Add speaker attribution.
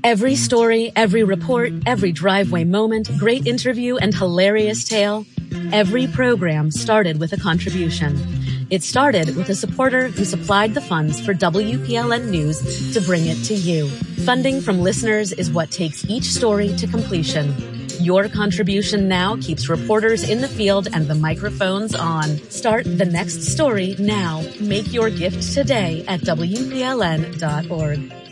Speaker 1: Every story, every report, every driveway moment, great interview, and hilarious tale. Every program started with a contribution. It started with a supporter who supplied the funds for WPLN News to bring it to you. Funding from listeners is what takes each story to completion. Your contribution now keeps reporters in the field and the microphones on. Start the next story now. Make your gift today at WPLN.org.